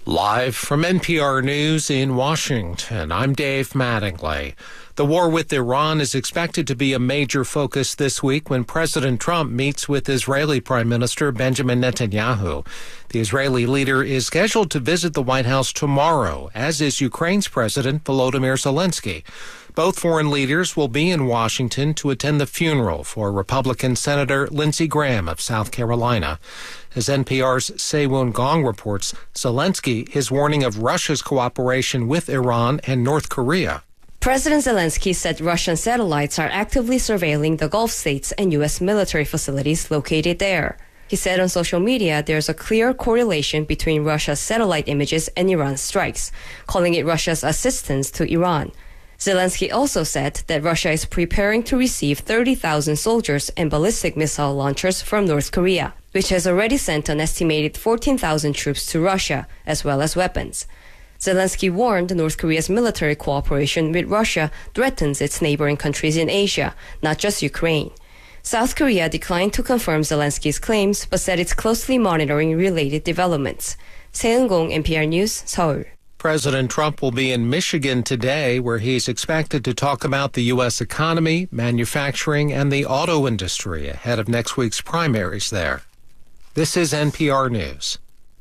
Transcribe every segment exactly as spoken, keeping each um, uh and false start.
Live from N P R News in Washington, I'm Dave Mattingly. The war with Iran is expected to be a major focus this week when President Trump meets with Israeli Prime Minister Benjamin Netanyahu. The Israeli leader is scheduled to visit the White House tomorrow, as is Ukraine's President Volodymyr Zelensky. Both foreign leaders will be in Washington to attend the funeral for Republican Senator Lindsey Graham of South Carolina. As N P R's Se-Woon Gong reports, Zelensky is warning of Russia's cooperation with Iran and North Korea. President Zelensky said Russian satellites are actively surveilling the Gulf states and U S military facilities located there. He said on social media there's a clear correlation between Russia's satellite images and Iran's strikes, calling it Russia's assistance to Iran. Zelensky also said that Russia is preparing to receive thirty thousand soldiers and ballistic missile launchers from North Korea, which has already sent an estimated fourteen thousand troops to Russia, as well as weapons. Zelensky warned North Korea's military cooperation with Russia threatens its neighboring countries in Asia, not just Ukraine. South Korea declined to confirm Zelensky's claims, but said it's closely monitoring related developments. Se-Woon Gong, N P R News, Seoul. President Trump will be in Michigan today, where he's expected to talk about the U S economy, manufacturing, and the auto industry ahead of next week's primaries there. This is N P R News.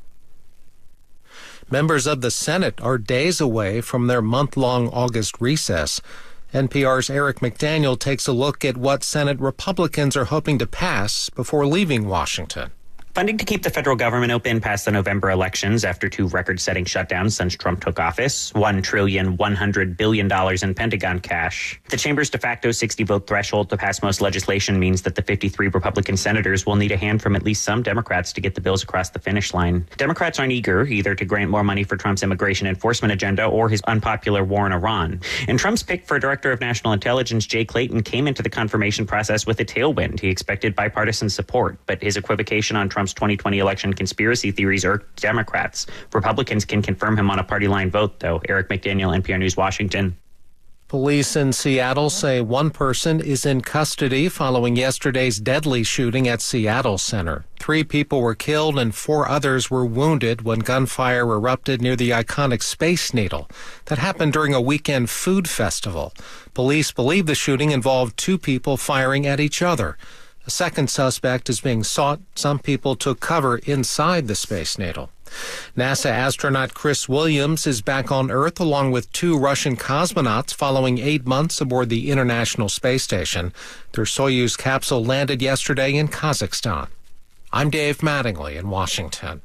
Members of the Senate are days away from their month-long August recess. N P R's Eric McDaniel takes a look at what Senate Republicans are hoping to pass before leaving Washington. Funding to keep the federal government open past the November elections after two record-setting shutdowns since Trump took office. one trillion one hundred billion dollars in Pentagon cash. The chamber's de facto sixty-vote threshold to pass most legislation means that the fifty-three Republican senators will need a hand from at least some Democrats to get the bills across the finish line. Democrats aren't eager either to grant more money for Trump's immigration enforcement agenda or his unpopular war in Iran. And Trump's pick for Director of National Intelligence, Jay Clayton, came into the confirmation process with a tailwind. He expected bipartisan support, but his equivocation on Trump's twenty twenty election conspiracy theories irked Democrats. Republicans can confirm him on a party line vote, though. Eric McDaniel, N P R News, Washington. Police in Seattle say one person is in custody following yesterday's deadly shooting at Seattle Center. Three people were killed and four others were wounded when gunfire erupted near the iconic Space Needle. That happened during a weekend food festival. Police believe the shooting involved two people firing at each other. A second suspect is being sought. Some people took cover inside the Space Needle. NASA astronaut Chris Williams is back on Earth along with two Russian cosmonauts following eight months aboard the International Space Station. Their Soyuz capsule landed yesterday in Kazakhstan. I'm Dave Mattingly in Washington.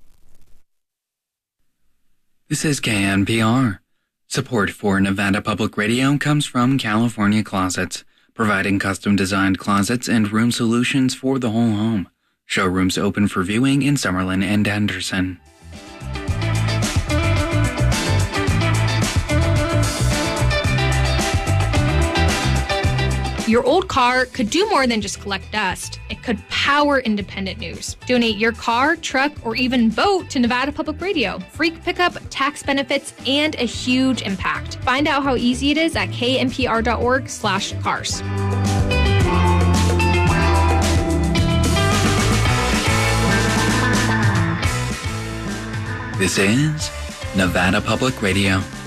This is K N P R. Support for Nevada Public Radio comes from California Closets, providing custom-designed closets and room solutions for the whole home. Showrooms open for viewing in Summerlin and Henderson. Your old car could do more than just collect dust. It could power independent news. Donate your car, truck, or even boat to Nevada Public Radio. Free pickup, tax benefits, and a huge impact. Find out how easy it is at k n p r dot org slash cars. This is Nevada Public Radio.